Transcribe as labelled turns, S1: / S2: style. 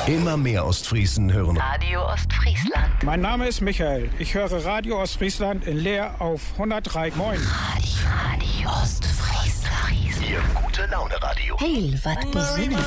S1: Immer mehr Ostfriesen hören
S2: Radio Ostfriesland.
S3: Mein Name ist Michael. Ich höre Radio Ostfriesland in Leer auf 103.9.
S2: Radio Ostfriesland.
S1: Ihr gute Laune Radio.
S2: Heel wat bezinnen.